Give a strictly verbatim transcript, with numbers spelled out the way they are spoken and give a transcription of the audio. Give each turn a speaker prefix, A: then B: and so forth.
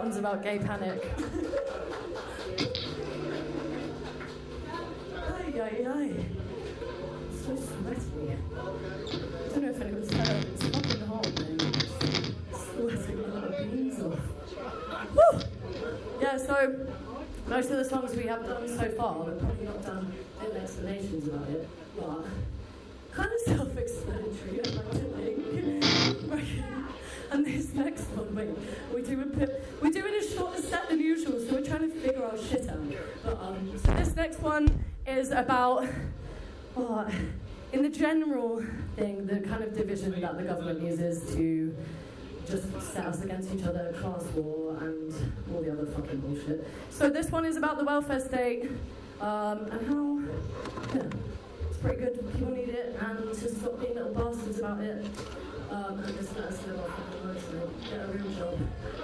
A: one's about gay panic. Ay, ay, ay. It's so sweaty. I don't know if anyone's heard, it's fucking hot, man. It's sweating a lot of beans off. Woo! Yeah, so most of the songs we have done so far, we've probably not done little explanations about it, but kind of self-explanatory, I like to think. And this next one, wait, we do a, we're doing a shorter set than usual, so we're trying to figure our shit out. But um, so this next one is about, oh, in the general thing, the kind of division that the government uses to just set us against each other, class war, and all the other fucking bullshit. So this one is about the welfare state, um, and how, yeah, it's pretty good, people need it, and to stop being little bastards about it, um, and just let us live off of the lives and get a real job.